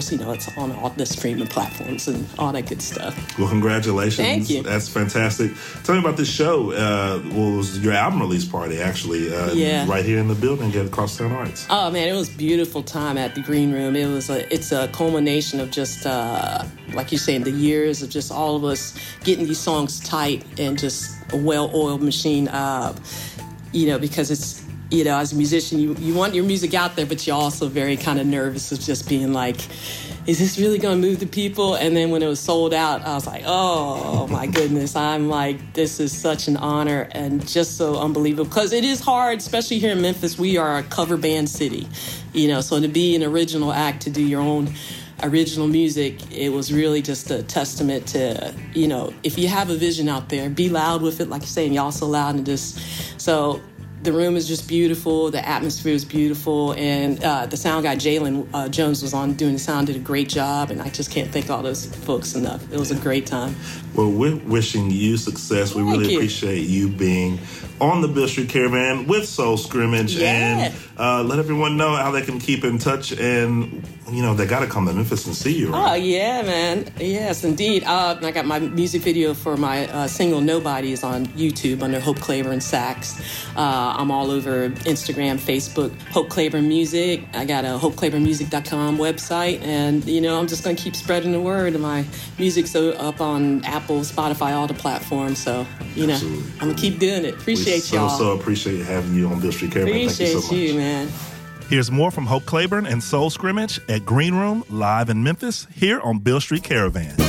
You know, it's on all the streaming platforms and all that good stuff. Well, congratulations. Thank you. That's fantastic. Tell me about this show. It was your album release party, actually, right here in the building at Crosstown Arts. Oh, man, it was a beautiful time at the Green Room. It's a culmination of just, like you're saying, the years of just all of us getting these songs tight and just a well-oiled machine, because it's, as a musician, you want your music out there, but you're also very kind of nervous of just being like, is this really going to move the people? And then when it was sold out, I was like, oh my goodness. I'm like, this is such an honor and just so unbelievable. Because it is hard, especially here in Memphis. We are a cover band city, so to be an original act, to do your own original music, it was really just a testament to, if you have a vision out there, be loud with it, like you're saying, y'all so loud and just, so the room is just beautiful. The atmosphere is beautiful. And the sound guy, Jalen Jones, was on doing the sound, did a great job. And I just can't thank all those folks enough. It was a great time. Well, we're wishing you success. We really appreciate you being on the Beale Street Caravan with Soul Scrimmage. Yeah. And let everyone know how they can keep in touch. And, they got to come to Memphis and see you, right? Oh, yeah, man. Yes, indeed. I got my music video for my single Nobody is on YouTube under Hope Claiborne Sax. I'm all over Instagram, Facebook, Hope Claiborne Music. I got a hopeclaiburnmusic.com website. And, I'm just going to keep spreading the word. My music's up on Apple, Spotify, all the platforms. So, Absolutely. I'm going to keep doing it. Appreciate y'all. So appreciate having you on Beale Street Caravan. Thank you so much. Appreciate you, man. Here's more from Hope Claiborne and Soul Scrimmage at Green Room, live in Memphis, here on Beale Street Caravan.